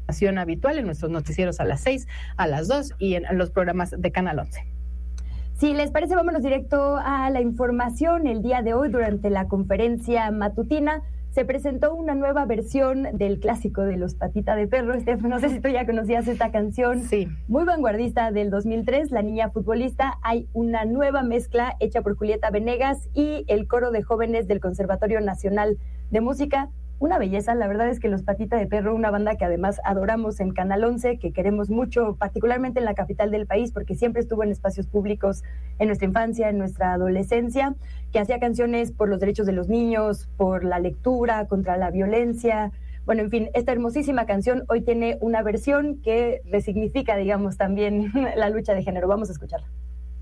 habitual en nuestros noticieros a las 6, a las 2 y en los programas de Canal 11. Si les parece, vámonos directo a la información. El día de hoy, durante la conferencia matutina, se presentó una nueva versión del clásico de los Patita de Perro. Estef, no sé si tú ya conocías esta canción. Sí. Muy vanguardista, del 2003, La Niña Futbolista. Hay una nueva mezcla hecha por Julieta Venegas y el coro de jóvenes del Conservatorio Nacional de Música. Una belleza, la verdad es que los Patita de Perro, una banda que además adoramos en Canal 11, que queremos mucho, particularmente en la capital del país, porque siempre estuvo en espacios públicos en nuestra infancia, en nuestra adolescencia, que hacía canciones por los derechos de los niños, por la lectura, contra la violencia. Bueno, en fin, esta hermosísima canción hoy tiene una versión que resignifica, digamos, también la lucha de género. Vamos a escucharla.